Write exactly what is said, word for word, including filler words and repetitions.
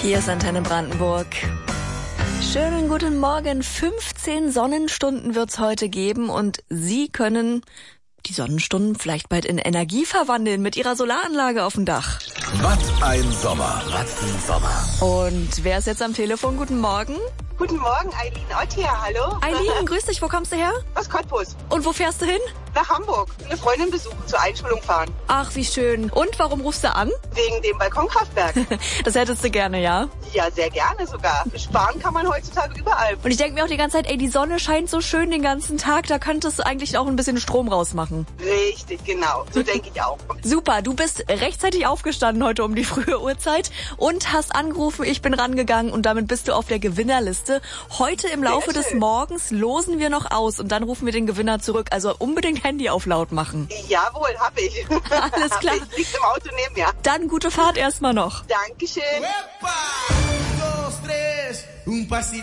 Hier ist Antenne Brandenburg. Schönen guten Morgen. fünfzehn Sonnenstunden wird's heute geben und Sie können die Sonnenstunden vielleicht bald in Energie verwandeln mit Ihrer Solaranlage auf dem Dach. Was ein Sommer, was ein Sommer. Und wer ist jetzt am Telefon? Guten Morgen. Guten Morgen, Eileen Ott hier, hallo. Eileen, grüß dich, wo kommst du her? Aus Cottbus. Und wo fährst du hin? Nach Hamburg. Eine Freundin besuchen, zur Einschulung fahren. Ach, wie schön. Und warum rufst du an? Wegen dem Balkonkraftwerk. Das hättest du gerne, ja? Ja, sehr gerne sogar. Sparen kann man heutzutage überall. Und ich denke mir auch die ganze Zeit, ey, die Sonne scheint so schön den ganzen Tag, da könntest du eigentlich auch ein bisschen Strom rausmachen. Richtig, genau. So denke ich auch. Super, du bist rechtzeitig aufgestanden heute um die frühe Uhrzeit und hast angerufen, ich bin rangegangen und damit bist du auf der Gewinnerliste. Heute im Laufe des Morgens losen wir noch aus und dann rufen wir den Gewinner zurück. Also unbedingt Handy auf laut machen. Jawohl, hab ich. Alles klar. Ich liegt im Auto neben mir. Dann gute Fahrt erstmal noch. Dankeschön. Epa! Un, dos, tres, un pasito.